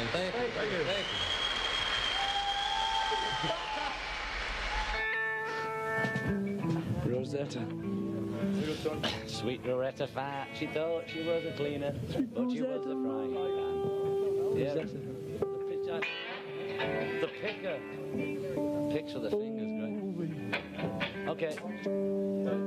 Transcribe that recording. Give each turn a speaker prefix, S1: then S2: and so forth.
S1: Thank you. Thank you. Rosetta. Sweet Rosetta fat. She thought she was a cleaner, but she was a frying pan. Yeah, the picker. Picks with the fingers, great. Okay.